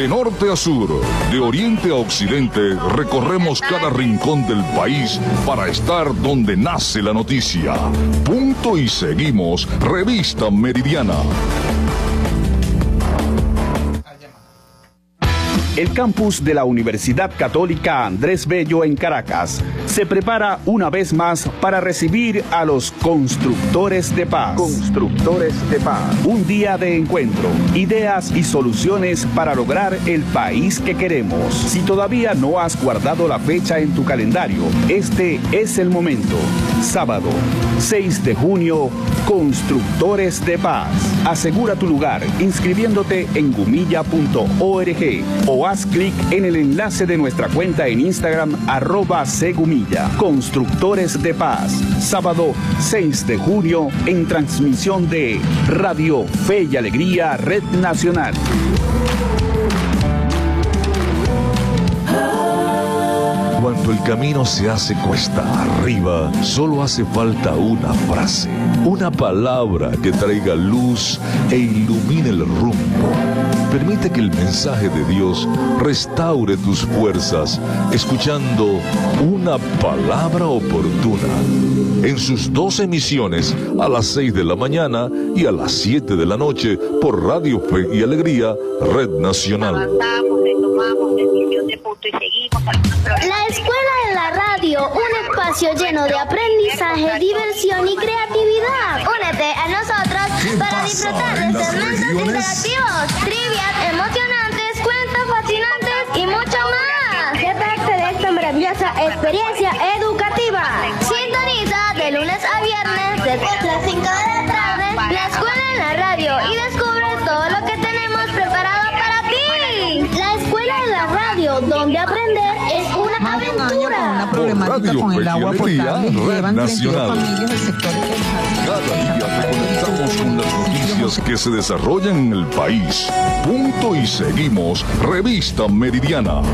De norte a sur, de oriente a occidente, recorremos cada rincón del país para estar donde nace la noticia. Punto y seguimos, Revista Meridiana. El campus de la Universidad Católica Andrés Bello en Caracas se prepara una vez más para recibir a los constructores de paz. Constructores de paz. Un día de encuentro, ideas y soluciones para lograr el país que queremos. Si todavía no has guardado la fecha en tu calendario, este es el momento. Sábado, 6 de junio, Constructores de Paz. Asegura tu lugar inscribiéndote en gumilla.org o haz clic en el enlace de nuestra cuenta en Instagram @cgumilla. Constructores de Paz. Sábado 6 de junio en transmisión de Radio Fe y Alegría Red Nacional. Cuando el camino se hace cuesta arriba, solo hace falta una frase, una palabra que traiga luz e ilumine el rumbo. Permite que el mensaje de Dios restaure tus fuerzas, escuchando una palabra oportuna. En sus 2 emisiones, a las 6 de la mañana y a las 7 de la noche, por Radio Fe y Alegría, Red Nacional. Avanzamos, retomamos decisión de punto y seguimos. La Escuela de la Radio, un espacio lleno de aprendizaje, diversión y creatividad. Únete a nosotros para disfrutar de segmentos interactivos, trivias emocionantes, cuentos fascinantes y mucho más. Sé parte de esta maravillosa experiencia educativa. Sintoniza de lunes a viernes desde las 5 de la tarde la Escuela en la Radio y descubre todo lo que tenemos preparado para ti. La Escuela de la Radio, donde aprender es una aventura. Una problemática con el agua potable, llevan 32 familias del sector. Cada día te conectamos con las noticias que se desarrollan en el país. Punto y seguimos, Revista Meridiana.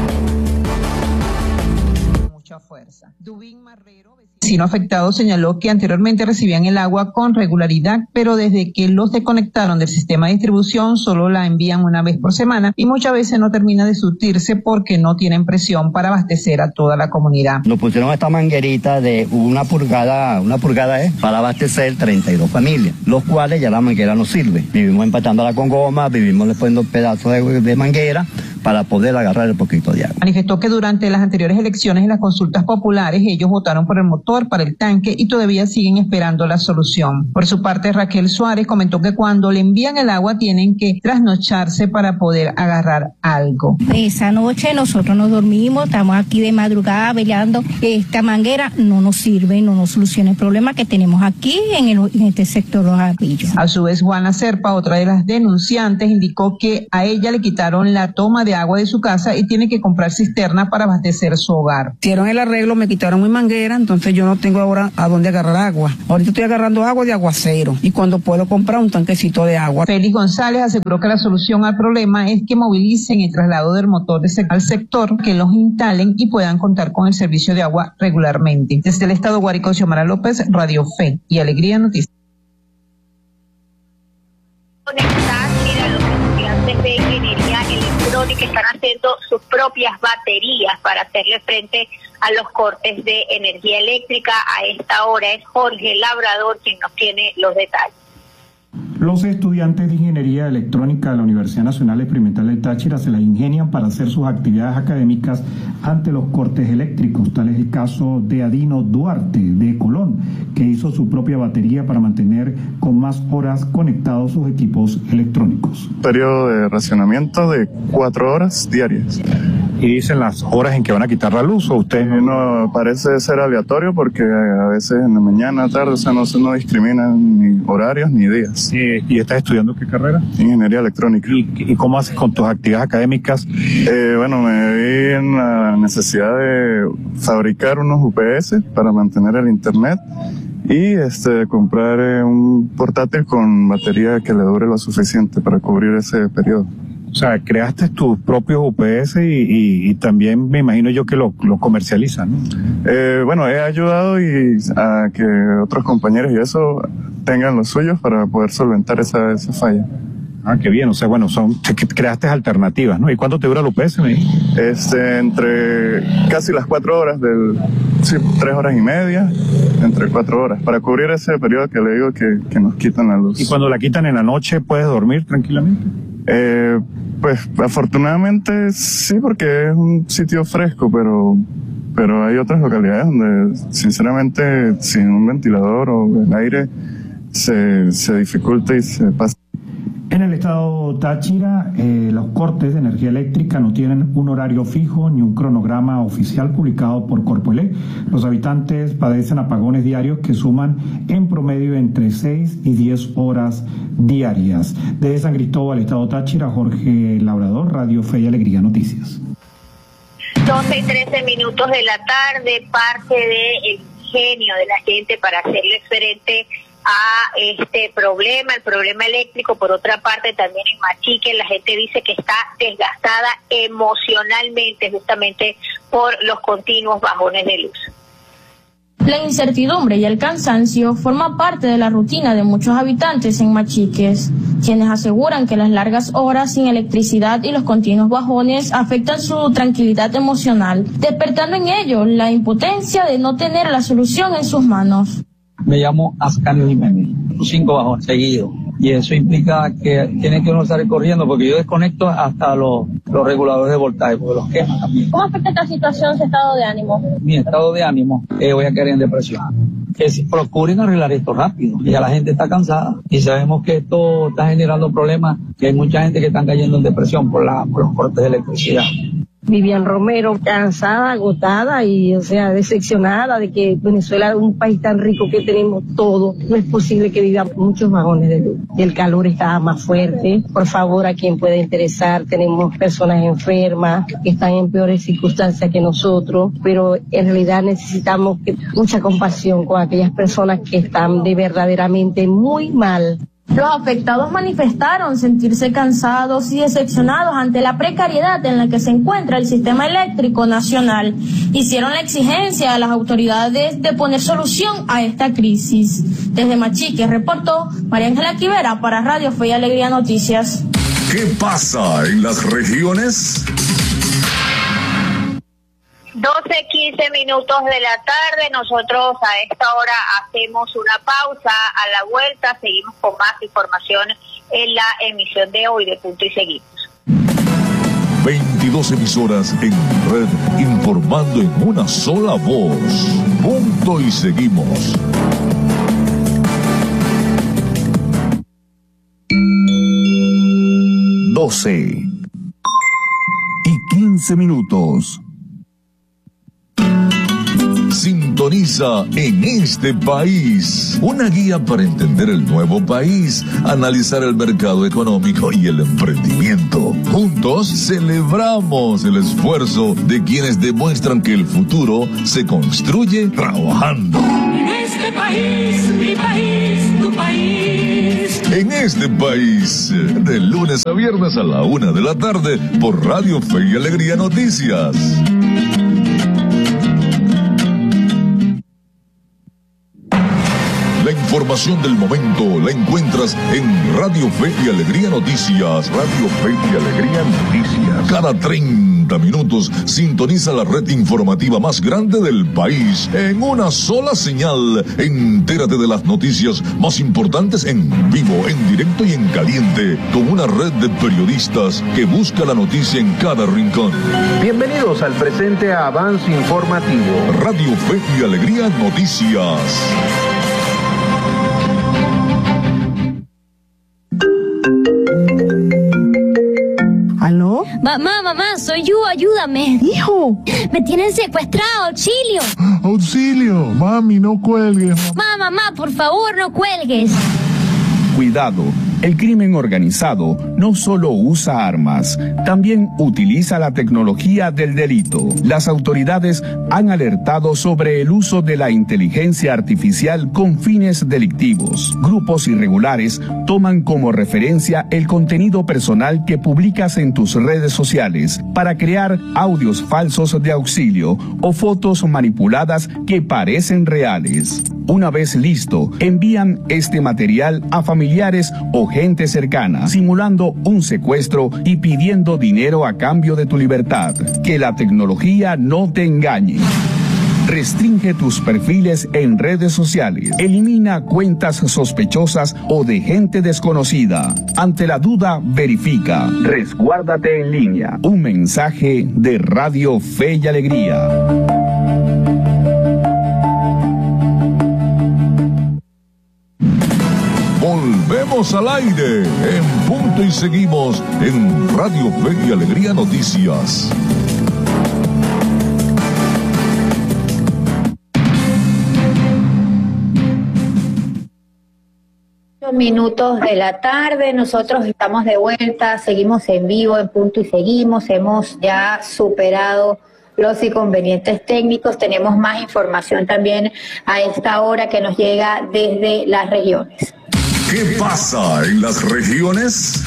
Mucha fuerza. Dubín Marrero, vecino afectado, señaló que anteriormente recibían el agua con regularidad, pero desde que los desconectaron del sistema de distribución solo la envían una vez por semana y muchas veces no termina de surtirse porque no tienen presión para abastecer a toda la comunidad. Nos pusieron esta manguerita de una pulgada para abastecer 32 familias, los cuales ya la manguera no sirve. Vivimos empatándola con goma, vivimos poniendo pedazos de manguera para poder agarrar el poquito de agua. Manifestó que durante las anteriores elecciones en las consultas populares ellos votaron por el motor, para el tanque y todavía siguen esperando la solución. Por su parte, Raquel Suárez comentó que cuando le envían el agua tienen que trasnocharse para poder agarrar algo. Esa noche nosotros nos dormimos, estamos aquí de madrugada velando. Esta manguera no nos sirve, no nos soluciona el problema que tenemos aquí en este sector Los Arbillos. A su vez, Juana Serpa, otra de las denunciantes, indicó que a ella le quitaron la toma de agua de su casa y tiene que comprar cisterna para abastecer su hogar. Hicieron el arreglo, me quitaron mi manguera, entonces yo no tengo ahora a dónde agarrar agua. Ahorita estoy agarrando agua de aguacero y cuando puedo comprar un tanquecito de agua. Félix González aseguró que la solución al problema es que movilicen el traslado del motor al sector, que los instalen y puedan contar con el servicio de agua regularmente. Desde el estado Guárico, Xiomara López, Radio Fe y Alegría Noticias. Mira, los estudiantes de ingeniería electrónica están haciendo sus propias baterías para hacerle frente a los cortes de energía eléctrica. A esta hora es Jorge Labrador quien nos tiene los detalles. Los estudiantes de Ingeniería Electrónica de la Universidad Nacional Experimental del Táchira se las ingenian para hacer sus actividades académicas ante los cortes eléctricos. Tal es el caso de Adino Duarte, de Colón, que hizo su propia batería para mantener con más horas conectados sus equipos electrónicos. Periodo de racionamiento de 4 horas diarias. ¿Y dicen las horas en que van a quitar la luz o usted no? Parece ser aleatorio porque a veces en la mañana, tarde, o sea, no discriminan ni horarios ni días. ¿Y estás estudiando qué carrera? Ingeniería electrónica. ¿Y cómo haces con tus actividades académicas? Bueno, me vi en la necesidad de fabricar unos UPS para mantener el internet y comprar un portátil con batería que le dure lo suficiente para cubrir ese periodo. O sea, creaste tus propios UPS y también me imagino yo que lo comercializan, ¿no? Bueno, he ayudado a que otros compañeros y eso tengan los suyos para poder solventar esa falla. Qué bien, o sea, bueno, creaste alternativas, ¿no? ¿Y cuánto te dura el UPS, me dijiste? Entre casi las 4 horas 3 horas y media, entre 4 horas, para cubrir ese periodo que le digo que nos quitan la luz. ¿Y cuando la quitan en la noche, puedes dormir tranquilamente? Pues afortunadamente sí, porque es un sitio fresco, pero hay otras localidades donde sinceramente sin un ventilador o el aire se dificulta y se pasa. En el estado Táchira, los cortes de energía eléctrica no tienen un horario fijo ni un cronograma oficial publicado por Corpoelec. Los habitantes padecen apagones diarios que suman en promedio entre 6 y 10 horas diarias. Desde San Cristóbal, estado Táchira, Jorge Labrador, Radio Fe y Alegría Noticias. 12 y 13 minutos de la tarde, parte del ingenio de la gente para hacerle frente a este problema, el problema eléctrico. Por otra parte, también en Machique la gente dice que está desgastada emocionalmente justamente por los continuos bajones de luz. La incertidumbre y el cansancio forman parte de la rutina de muchos habitantes en Machiques, quienes aseguran que las largas horas sin electricidad y los continuos bajones afectan su tranquilidad emocional, despertando en ellos la impotencia de no tener la solución en sus manos. Me llamo Ascanio Jiménez, 5 bajones seguidos. Y eso implica que tiene que uno estar corriendo, porque yo desconecto hasta los reguladores de voltaje, porque los queman también. ¿Cómo afecta esta situación su estado de ánimo? Mi estado de ánimo, voy a caer en depresión. Que si procuren arreglar esto rápido, ya la gente está cansada y sabemos que esto está generando problemas, que hay mucha gente que está cayendo en depresión por los cortes de electricidad. Vivian Romero, cansada, agotada y, decepcionada de que Venezuela es un país tan rico que tenemos todo. No es posible que vivan muchos vagones de luz. El calor está más fuerte. Por favor, a quien pueda interesar, tenemos personas enfermas que están en peores circunstancias que nosotros, pero en realidad necesitamos mucha compasión con aquellas personas que están verdaderamente muy mal. Los afectados manifestaron sentirse cansados y decepcionados ante la precariedad en la que se encuentra el sistema eléctrico nacional. Hicieron la exigencia a las autoridades de poner solución a esta crisis. Desde Machique reportó María Ángela Quivera para Radio Fe y Alegría Noticias. ¿Qué pasa en las regiones? 12:15 minutos de la tarde, nosotros a esta hora hacemos una pausa. A la vuelta seguimos con más información en la emisión de hoy de Punto y Seguimos. 22 emisoras en red informando en una sola voz. Punto y Seguimos. Doce y 15 minutos. Sintoniza En este País, una guía para entender el nuevo país, analizar el mercado económico y el emprendimiento. Juntos celebramos el esfuerzo de quienes demuestran que el futuro se construye trabajando. En este país, mi país, tu país. En este país, de lunes a viernes a la 1 de la tarde por Radio Fe y Alegría Noticias. La información del momento la encuentras en Radio Fe y Alegría Noticias. Radio Fe y Alegría Noticias. Cada 30 minutos sintoniza la red informativa más grande del país en una sola señal. Entérate de las noticias más importantes en vivo, en directo y en caliente, con una red de periodistas que busca la noticia en cada rincón. Bienvenidos al presente avance informativo. Radio Fe y Alegría Noticias. ¿Aló? Mamá, soy yo, ayúdame. Hijo. Me tienen secuestrado, auxilio. Auxilio, mami, no cuelgues. Mamá, por favor, no cuelgues. Cuidado, el crimen organizado no solo usa armas, también utiliza la tecnología del delito. Las autoridades han alertado sobre el uso de la inteligencia artificial con fines delictivos. Grupos irregulares toman como referencia el contenido personal que publicas en tus redes sociales para crear audios falsos de auxilio o fotos manipuladas que parecen reales. Una vez listo, envían este material a familiares o gente cercana, simulando un secuestro y pidiendo dinero a cambio de tu libertad. Que la tecnología no te engañe. Restringe tus perfiles en redes sociales. Elimina cuentas sospechosas o de gente desconocida. Ante la duda, verifica. Resguárdate en línea. Un mensaje de Radio Fe y Alegría. Volvemos al aire en punto y seguimos en Radio Fe y Alegría Noticias. Minutos de la tarde, nosotros estamos de vuelta, seguimos en vivo en punto y seguimos, hemos ya superado los inconvenientes técnicos, tenemos más información también a esta hora que nos llega desde las regiones. ¿Qué pasa en las regiones?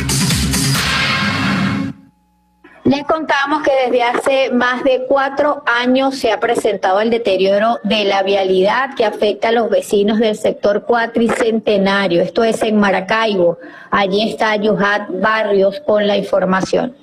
Les contamos que desde hace más de 4 años se ha presentado el deterioro de la vialidad que afecta a los vecinos del sector Cuatricentenario. Esto es en Maracaibo. Allí está Yuhat Barrios con la información.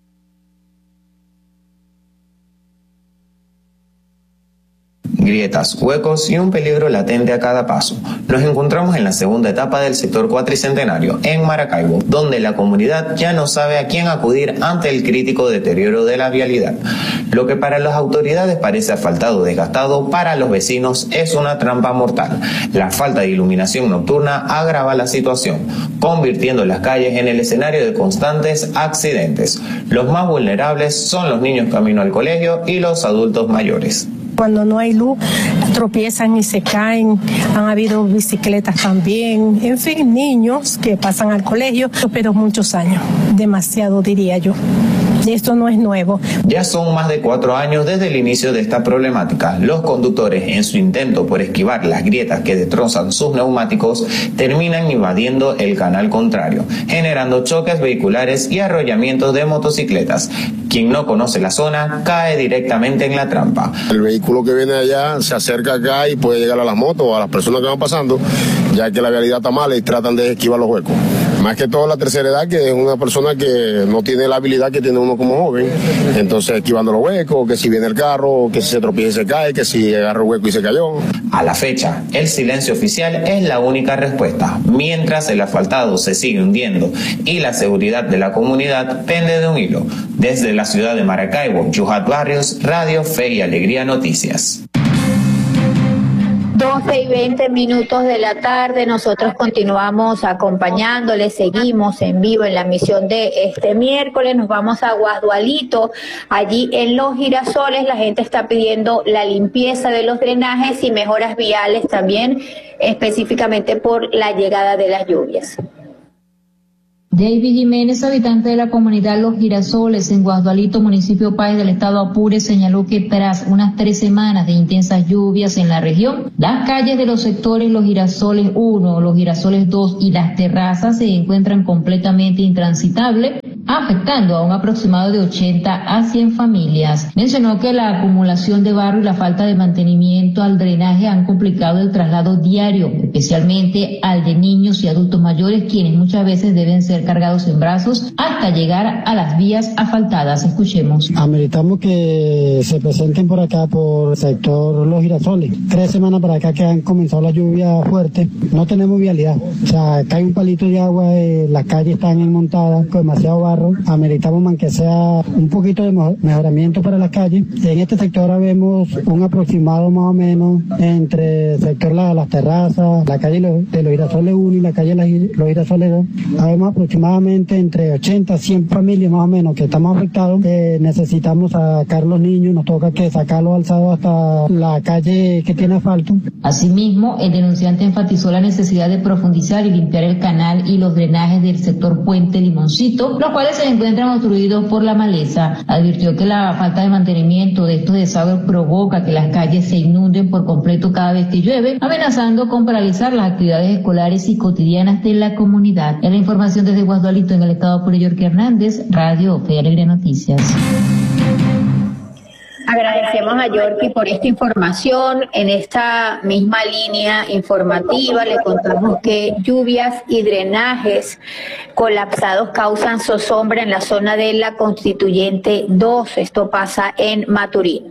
Grietas, huecos y un peligro latente a cada paso. Nos encontramos en la segunda etapa del sector Cuatricentenario, en Maracaibo, donde la comunidad ya no sabe a quién acudir ante el crítico deterioro de la vialidad. Lo que para las autoridades parece asfaltado o desgastado, para los vecinos es una trampa mortal. La falta de iluminación nocturna agrava la situación, convirtiendo las calles en el escenario de constantes accidentes. Los más vulnerables son los niños camino al colegio y los adultos mayores. Cuando no hay luz, tropiezan y se caen. Han habido bicicletas también. En fin, niños que pasan al colegio, pero muchos años. Demasiado, diría yo. Y esto no es nuevo. Ya son más de 4 años desde el inicio de esta problemática. Los conductores, en su intento por esquivar las grietas que destrozan sus neumáticos, terminan invadiendo el canal contrario, generando choques vehiculares y arrollamientos de motocicletas. Quien no conoce la zona cae directamente en la trampa. El vehículo que viene allá se acerca acá y puede llegar a las motos o a las personas que van pasando, ya que la vialidad está mala y tratan de esquivar los huecos. Más que todo la tercera edad, que es una persona que no tiene la habilidad que tiene uno como joven, entonces esquivando los huecos, que si viene el carro, que si se tropieza y se cae, que si agarra el hueco y se cayó. A la fecha, el silencio oficial es la única respuesta, mientras el asfaltado se sigue hundiendo y la seguridad de la comunidad pende de un hilo. Desde la ciudad de Maracaibo, Yuhat Barrios, Radio Fe y Alegría Noticias. 12:20 de la tarde, nosotros continuamos acompañándoles, seguimos en vivo en la emisión de este miércoles, nos vamos a Guasdualito, allí en Los Girasoles la gente está pidiendo la limpieza de los drenajes y mejoras viales también, específicamente por la llegada de las lluvias. David Jiménez, habitante de la comunidad Los Girasoles en Guasdualito, municipio Páez del estado Apure, señaló que tras unas 3 semanas de intensas lluvias en la región, las calles de los sectores Los Girasoles 1, Los Girasoles 2 y Las Terrazas se encuentran completamente intransitables, afectando a un aproximado de 80 a 100 familias. Mencionó que la acumulación de barro y la falta de mantenimiento al drenaje han complicado el traslado diario, especialmente al de niños y adultos mayores, quienes muchas veces deben ser cargados en brazos hasta llegar a las vías asfaltadas. Escuchemos. Ameritamos que se presenten por acá, por el sector Los Girasoles. 3 semanas para acá que han comenzado la lluvia fuerte, no tenemos vialidad. O sea, cae un palito de agua, las calles están enmontadas con demasiado barro. Ameritamos que sea un poquito de mejoramiento para las calles. En este sector ahora vemos un aproximado más o menos entre el sector Las Terrazas, la calle de Los Girasoles 1 y la calle Los Girasoles 2. Vemos aproximadamente entre 80 a 100 familias más o menos que estamos afectados. Necesitamos sacar los niños, nos toca que sacarlos alzados hasta la calle que tiene asfalto. Asimismo, el denunciante enfatizó la necesidad de profundizar y limpiar el canal y los drenajes del sector Puente Limoncito, los cuales se encuentran obstruidos por la maleza. Advirtió que la falta de mantenimiento de estos desagües provoca que las calles se inunden por completo cada vez que llueve, amenazando con paralizar las actividades escolares y cotidianas de la comunidad. En la información desde Guasdualito, en el estado Apure, York Hernández, Radio Fe y Alegría Noticias. Agradecemos a Yorky por esta información. En esta misma línea informativa le contamos que lluvias y drenajes colapsados causan zozobra en la zona de la Constituyente 2. Esto pasa en Maturín.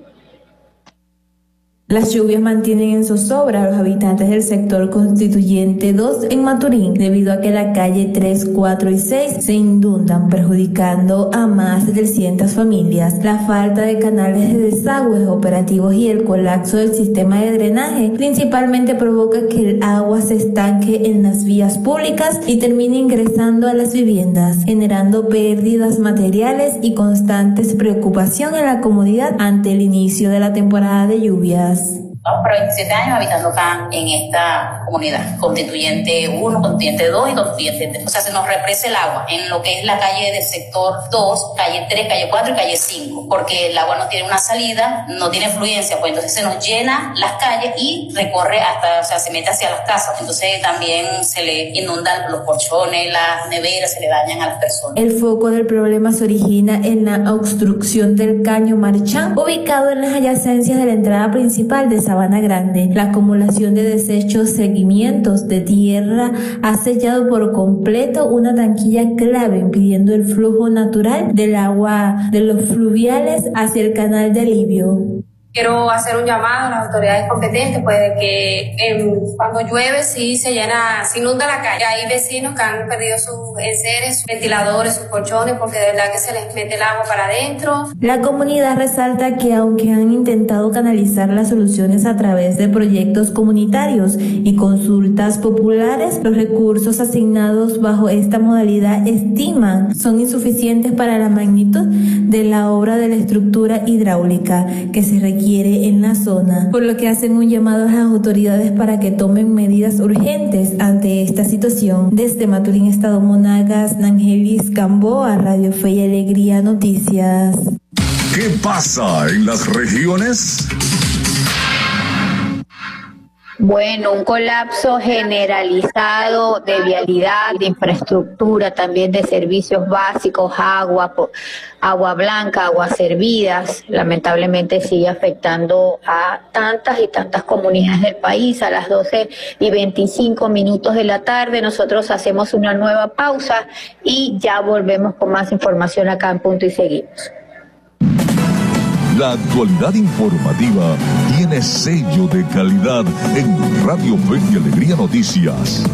Las lluvias mantienen en zozobra a los habitantes del sector Constituyente 2 en Maturín, debido a que la calle 3, 4 y 6 se inundan, perjudicando a más de 300 familias. La falta de canales de desagües operativos y el colapso del sistema de drenaje principalmente provoca que el agua se estanque en las vías públicas y termine ingresando a las viviendas, generando pérdidas materiales y constantes preocupación en la comunidad ante el inicio de la temporada de lluvias. Para 27 años habitando acá en esta comunidad, Constituyente 1, Constituyente 2 y Constituyente 3. O sea, se nos represa el agua en lo que es la calle del sector 2, calle 3, calle 4 y calle 5, porque el agua no tiene una salida, no tiene fluencia, pues entonces se nos llena las calles y recorre hasta, o sea, se mete hacia las casas. Entonces también se le inundan los colchones, las neveras, se le dañan a las personas. El foco del problema se origina en la obstrucción del Caño Marchán, ubicado en las adyacencias de la entrada principal de Sabana Grande. La acumulación de desechos, seguimientos de tierra ha sellado por completo una tanquilla clave, impidiendo el flujo natural del agua de los fluviales hacia el canal de alivio. Quiero hacer un llamado a las autoridades competentes, pues de que cuando llueve sí se inunda la calle. Hay vecinos que han perdido sus enseres, sus ventiladores, sus colchones, porque de verdad que se les mete el agua para adentro. La comunidad resalta que aunque han intentado canalizar las soluciones a través de proyectos comunitarios y consultas populares, los recursos asignados bajo esta modalidad estiman son insuficientes para la magnitud de la obra de la estructura hidráulica que se requiere en la zona, por lo que hacen un llamado a las autoridades para que tomen medidas urgentes ante esta situación. Desde Maturín, Estado Monagas, Nangelis Gamboa, Radio Fe y Alegría Noticias. ¿Qué pasa en las regiones? Bueno, un colapso generalizado de vialidad, de infraestructura, también de servicios básicos, agua blanca, aguas servidas, lamentablemente sigue afectando a tantas y tantas comunidades del país. A las 12:25 de la tarde nosotros hacemos una nueva pausa y ya volvemos con más información acá en Punto y Seguimos. La actualidad informativa tiene sello de calidad en Radio Fe y Alegría Noticias.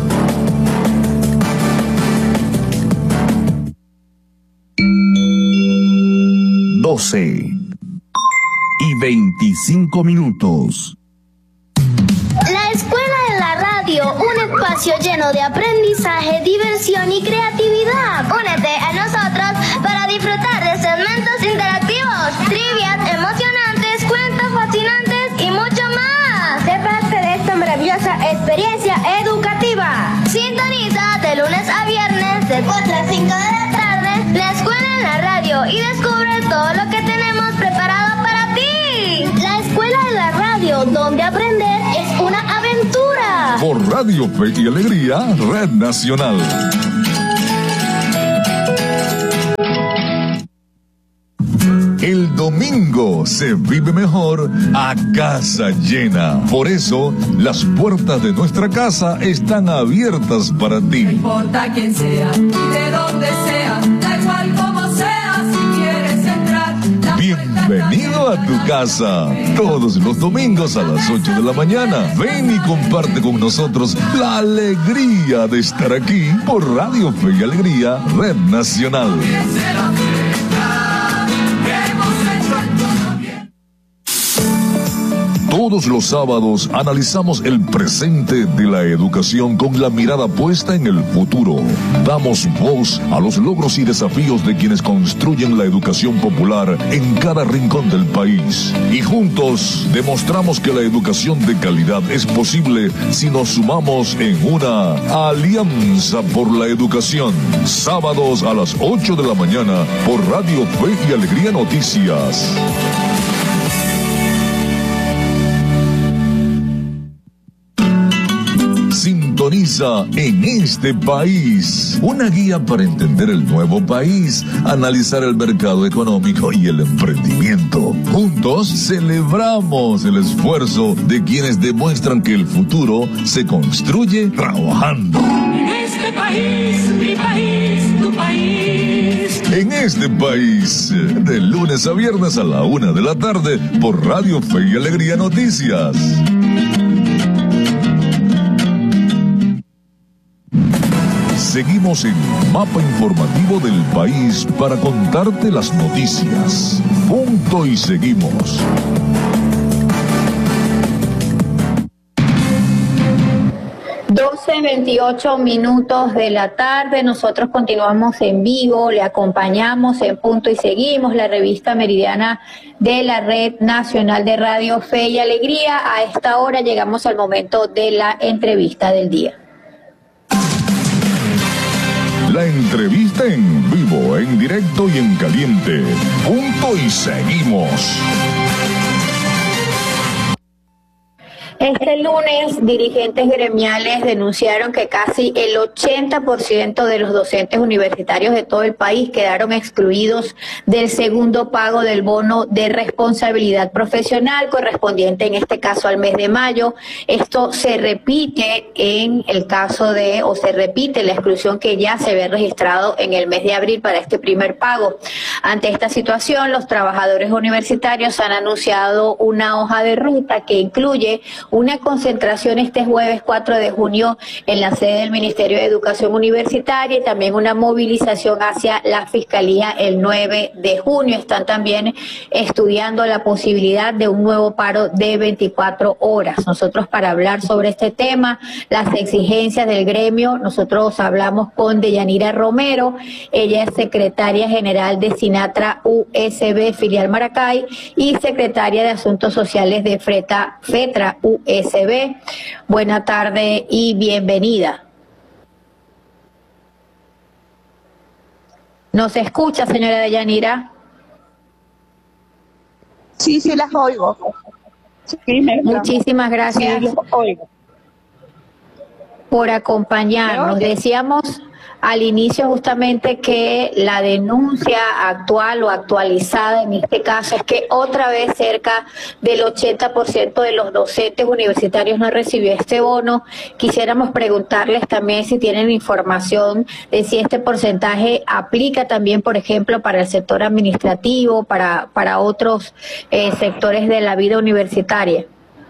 y 25 minutos. La Escuela de la Radio, un espacio lleno de aprendizaje, diversión y creatividad. Únete a nosotros para disfrutar de segmentos interactivos, trivias emocionantes, cuentos fascinantes y mucho más. Sé parte de esta maravillosa experiencia educativa. Sintoniza de lunes a viernes de 4 a 5 de la tarde La Escuela en la Radio y descubre todo lo que tenemos preparado para ti. La Escuela de la Radio, donde aprender es una aventura. Por Radio Fe y Alegría, Red Nacional. El domingo se vive mejor a casa llena. Por eso, las puertas de nuestra casa están abiertas para ti. No importa quién sea y de dónde sea, da igual como sea, si quieres entrar. Bienvenido a tu casa. Todos los domingos a las 8 de la mañana. Ven y comparte con nosotros la alegría de estar aquí por Radio Fe y Alegría, Red Nacional. Todos los sábados analizamos el presente de la educación con la mirada puesta en el futuro. Damos voz a los logros y desafíos de quienes construyen la educación popular en cada rincón del país. Y juntos demostramos que la educación de calidad es posible si nos sumamos en una alianza por la educación. Sábados a las 8 de la mañana por Radio Fe y Alegría Noticias. Sintoniza comienza En este País. Una guía para entender el nuevo país, analizar el mercado económico y el emprendimiento. Juntos celebramos el esfuerzo de quienes demuestran que el futuro se construye trabajando. En este país, mi país, tu país. En este País, de lunes a viernes a la 1 de la tarde por Radio Fe y Alegría Noticias. Seguimos en Mapa Informativo del País para contarte las noticias. Punto y seguimos. Doce 28 minutos de la tarde, nosotros continuamos en vivo, le acompañamos en Punto y Seguimos, la revista meridiana de la Red Nacional de Radio Fe y Alegría. A esta hora llegamos al momento de la entrevista del día. La entrevista en vivo, en directo y en caliente. Punto y seguimos. Este lunes, dirigentes gremiales denunciaron que casi el 80% de los docentes universitarios de todo el país quedaron excluidos del segundo pago del bono de responsabilidad profesional correspondiente en este caso al mes de mayo. Esto se repite en el caso de, o se repite la exclusión que ya se había registrado en el mes de abril para este primer pago. Ante esta situación, los trabajadores universitarios han anunciado una hoja de ruta que incluye una concentración este jueves 4 de junio en la sede del Ministerio de Educación Universitaria y también una movilización hacia la Fiscalía el 9 de junio. Están también estudiando la posibilidad de un nuevo paro de 24 horas. Nosotros, para hablar sobre este tema, las exigencias del gremio, nosotros hablamos con Deyanira Romero. Ella es secretaria general de Sinatra USB filial Maracay y secretaria de Asuntos Sociales de FETRA USB. Buena tarde y bienvenida. ¿Nos escucha, señora Deyanira? Sí, sí las oigo. Sí, muchísimas gracias por acompañarnos. Decíamos al inicio justamente que la denuncia actual o actualizada en este caso es que otra vez cerca del 80% de los docentes universitarios no recibió este bono. Quisiéramos preguntarles también si tienen información de si este porcentaje aplica también, por ejemplo, para el sector administrativo, para otros sectores de la vida universitaria.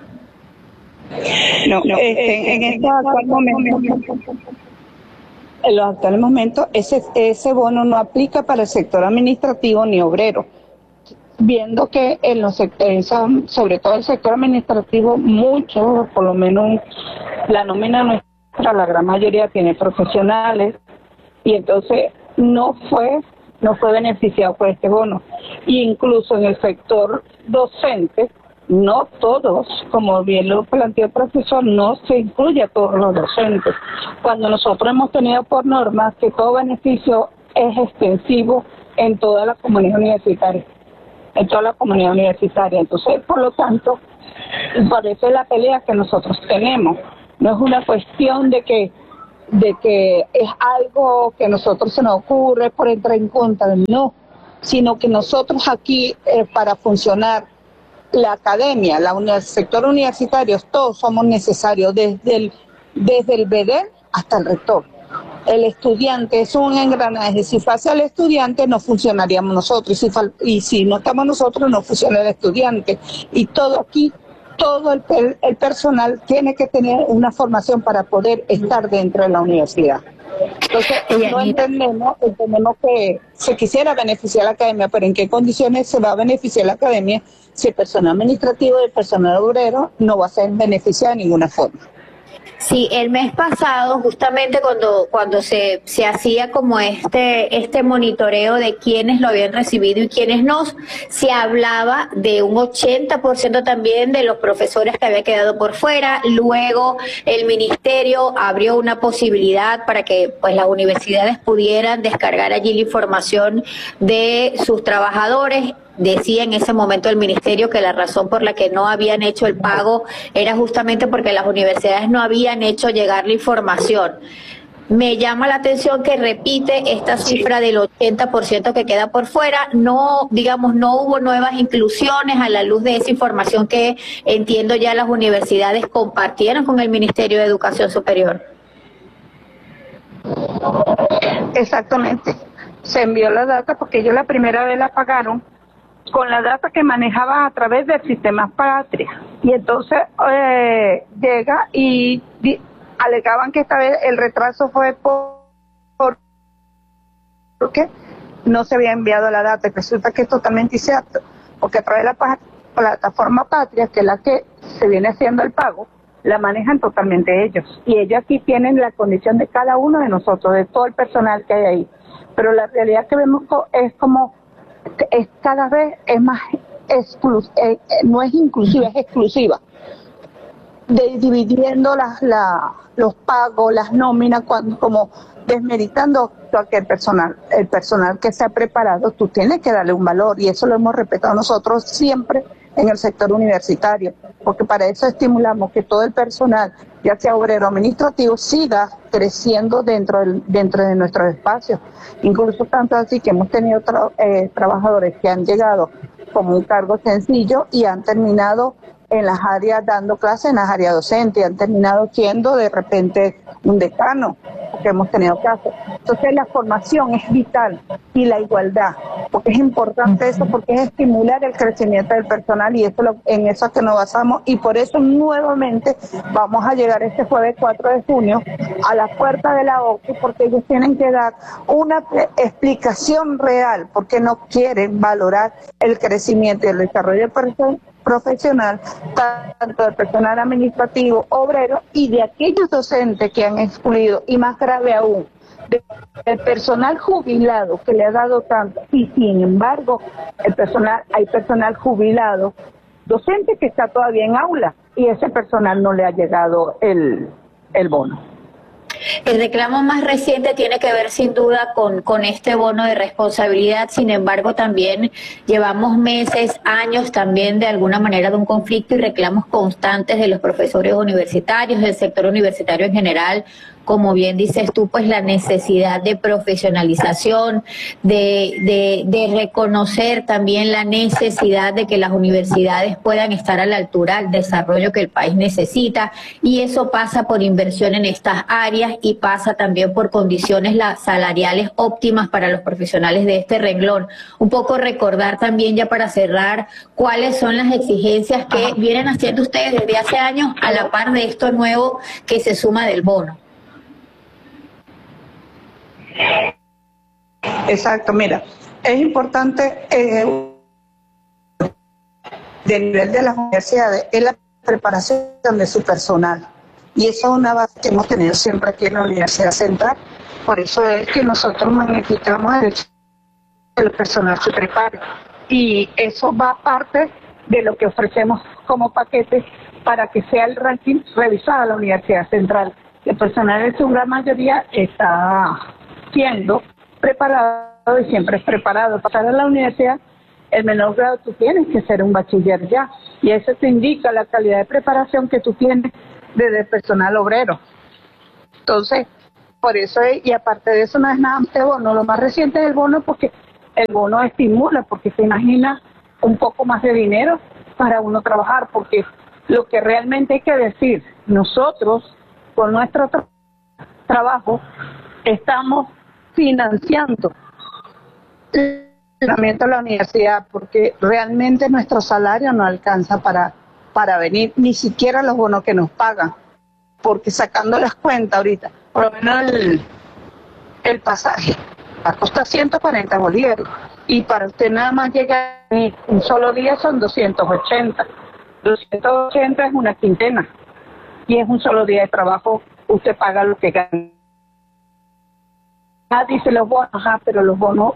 No, en este actual momento, en los actuales momentos, ese bono no aplica para el sector administrativo ni obrero, viendo que en los sectores, sobre todo el sector administrativo, mucho, por lo menos la nómina nuestra, la gran mayoría tiene profesionales, y entonces no fue beneficiado por este bono. Y incluso en el sector docente, no todos, como bien lo planteó el profesor, no se incluye a todos los docentes. Cuando nosotros hemos tenido por norma que todo beneficio es extensivo en toda la comunidad universitaria. Entonces, por lo tanto, por eso es la pelea que nosotros tenemos. No es una cuestión de que es algo que a nosotros se nos ocurre por entrar en contra, no, sino que nosotros aquí, para funcionar, la academia, el sector universitario, todos somos necesarios, desde el BEDER hasta el rector. El estudiante es un engranaje. Si falla el estudiante, no funcionaríamos nosotros. Y si no estamos nosotros, no funciona el estudiante. Y todo aquí, todo el personal tiene que tener una formación para poder estar dentro de la universidad. Entonces, no entendemos que se quisiera beneficiar a la academia, pero ¿en qué condiciones se va a beneficiar la academia si el personal administrativo y el personal obrero no va a ser beneficiado de ninguna forma? Sí, el mes pasado, justamente cuando se hacía como este monitoreo de quienes lo habían recibido y quienes no, se hablaba de un 80% también de los profesores que había quedado por fuera. Luego el ministerio abrió una posibilidad para que pues las universidades pudieran descargar allí la información de sus trabajadores. Decía en ese momento el ministerio que la razón por la que no habían hecho el pago era justamente porque las universidades no habían habían hecho llegar la información. Me llama la atención que repite esta cifra del 80% que queda por fuera. No, digamos, no hubo nuevas inclusiones a la luz de esa información que entiendo ya las universidades compartieron con el Ministerio de Educación Superior. Exactamente. Se envió la data porque ellos la primera vez la pagaron con la data que manejaba a través del sistema Patria. Y entonces llega y alegaban que esta vez el retraso fue porque no se había enviado la data. Y resulta que es totalmente incierto, porque a través de la plataforma Patria, que es la que se viene haciendo el pago, la manejan totalmente ellos. Y ellos aquí tienen la condición de cada uno de nosotros, de todo el personal que hay ahí. Pero la realidad que vemos es como es cada vez es más no es inclusiva, es exclusiva. Dividiendo los pagos, las nóminas, como desmeritando cualquier personal. El personal que se ha preparado, tú tienes que darle un valor, y eso lo hemos respetado nosotros siempre en el sector universitario, porque para eso estimulamos que todo el personal, ya sea obrero o administrativo, siga creciendo dentro de nuestros espacios. Incluso tanto así que hemos tenido trabajadores que han llegado como un cargo sencillo y han terminado en las áreas dando clases, en las áreas docentes, han terminado siendo de repente un decano, porque hemos tenido casos. Entonces la formación es vital, y la igualdad, porque es importante eso, porque es estimular el crecimiento del personal, y eso en eso es que nos basamos, y por eso nuevamente vamos a llegar este jueves 4 de junio a la puerta de la OCU, porque ellos tienen que dar una explicación real, porque no quieren valorar el crecimiento y el desarrollo profesional, tanto del personal administrativo, obrero, y de aquellos docentes que han excluido, y más grave aún, del personal jubilado que le ha dado tanto, y sin embargo hay personal jubilado docente que está todavía en aula, y ese personal no le ha llegado el bono. El reclamo más reciente tiene que ver sin duda con este bono de responsabilidad. Sin embargo, también llevamos meses, años también de alguna manera de un conflicto y reclamos constantes de los profesores universitarios, del sector universitario en general. Como bien dices tú, pues la necesidad de profesionalización, de reconocer también la necesidad de que las universidades puedan estar a la altura del desarrollo que el país necesita, y eso pasa por inversión en estas áreas y pasa también por condiciones salariales óptimas para los profesionales de este renglón. Un poco recordar también, ya para cerrar, cuáles son las exigencias que vienen haciendo ustedes desde hace años a la par de esto nuevo que se suma del bono. Exacto, mira, es importante del nivel de las universidades es la preparación de su personal, y eso es una base que hemos tenido siempre aquí en la Universidad Central. Por eso es que nosotros magnificamos el hecho de que el personal se prepare, y eso va aparte de lo que ofrecemos como paquete para que sea el ranking revisado a la Universidad Central. El personal en su gran mayoría está siendo preparado, y siempre es preparado. Pasar a la universidad, el menor grado, tú tienes que ser un bachiller ya, y eso te indica la calidad de preparación que tú tienes desde el personal obrero. Entonces, por eso y aparte de eso no es nada más de bono. Lo más reciente es el bono, porque el bono estimula, porque se imagina un poco más de dinero para uno trabajar, porque lo que realmente hay que decir, nosotros con nuestro trabajo estamos financiando el funcionamiento de la universidad, porque realmente nuestro salario no alcanza para venir, ni siquiera los bonos que nos pagan, porque sacando las cuentas ahorita, por lo menos el pasaje cuesta 140 bolívares, y para usted nada más llegar un solo día son 280. 280 es una quincena, y es un solo día de trabajo, usted paga lo que gana. Dice los bonos, pero los bonos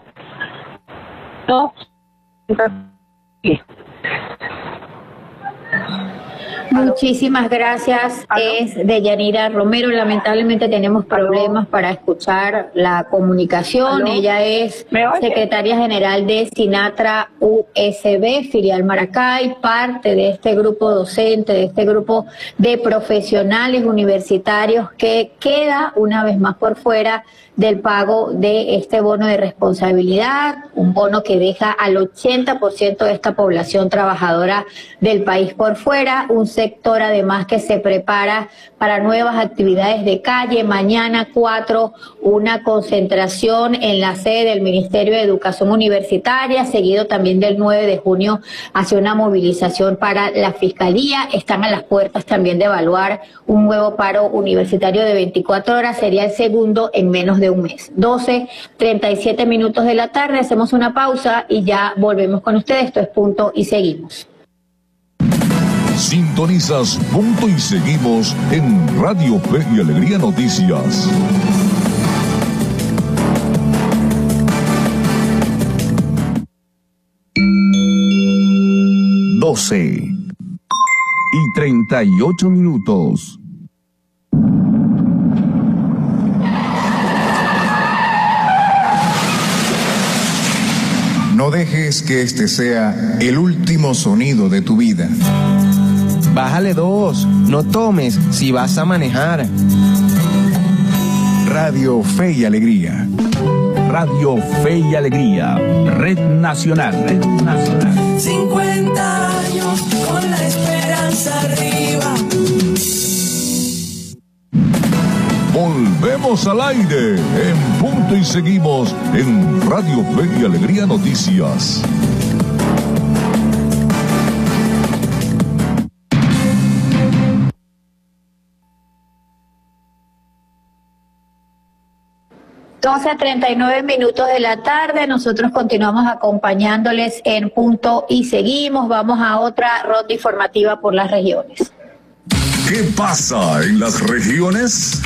no. Muchísimas gracias. Es de Yanira Romero. Lamentablemente tenemos problemas para escuchar la comunicación. Ella es secretaria general de Sinatra USB, filial Maracay, parte de este grupo docente, de este grupo de profesionales universitarios que queda una vez más por fuera del pago de este bono de responsabilidad, un bono que deja al 80% de esta población trabajadora del país por fuera, un sector además que se prepara para nuevas actividades de calle. Mañana 4, una concentración en la sede del Ministerio de Educación Universitaria, seguido también del 9 de junio hacia una movilización para la Fiscalía. Están a las puertas también de evaluar un nuevo paro universitario de 24 horas, sería el segundo en menos de un mes. 12:37 minutos de la tarde, hacemos una pausa y ya volvemos con ustedes. Esto es Punto y Seguimos. Sintonizas Punto y Seguimos en Radio Fe y Alegría Noticias. y 38 minutos. No dejes que este sea el último sonido de tu vida. Bájale 2, no tomes si vas a manejar. Radio Fe y Alegría. Radio Fe y Alegría, Red Nacional. 50 años con la esperanza arriba. Volvemos al aire en Punto y Seguimos en Radio Fe y Alegría Noticias. A 39 minutos de la tarde, nosotros continuamos acompañándoles en Punto y Seguimos. Vamos a otra ronda informativa por las regiones. ¿Qué pasa en las regiones?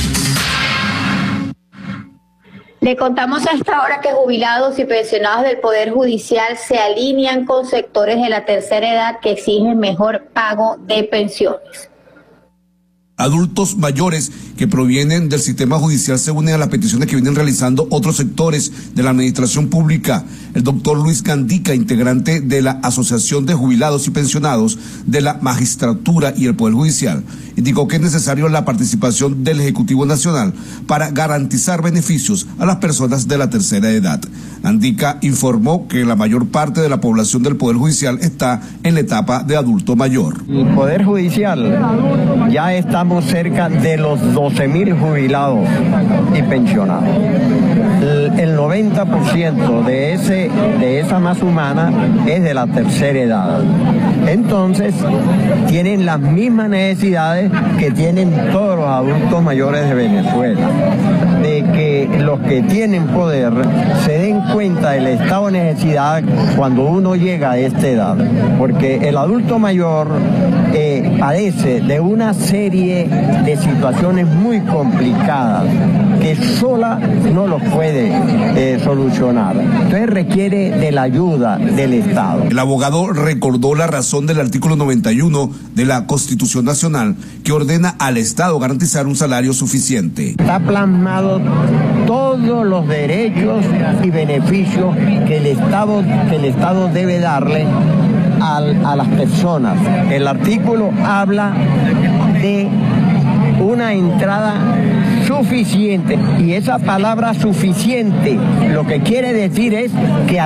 Le contamos a esta hora que jubilados y pensionados del Poder Judicial se alinean con sectores de la tercera edad que exigen mejor pago de pensiones. Adultos mayores que provienen del sistema judicial se unen a las peticiones que vienen realizando otros sectores de la administración pública. El doctor Luis Gandica, integrante de la Asociación de Jubilados y Pensionados de la Magistratura y el Poder Judicial, indicó que es necesario la participación del Ejecutivo Nacional para garantizar beneficios a las personas de la tercera edad. Gandica informó que la mayor parte de la población del Poder Judicial está en la etapa de adulto mayor. El Poder Judicial ya estamos cerca de los 12.000 jubilados y pensionados. El 90% de esa masa humana es de la tercera edad. Entonces, tienen las mismas necesidades que tienen todos los adultos mayores de Venezuela, de que los que tienen poder se den cuenta del estado de necesidad cuando uno llega a esta edad, porque el adulto mayor padece de una serie de situaciones muy complicadas que sola no los puede solucionar. Entonces requiere de la ayuda del Estado. El abogado recordó la razón del artículo 91 de la Constitución Nacional que ordena al Estado garantizar un salario suficiente. Está plasmado todos los derechos y beneficios que el Estado debe darle a las personas. El artículo habla de una entrada suficiente, y esa palabra suficiente lo que quiere decir es que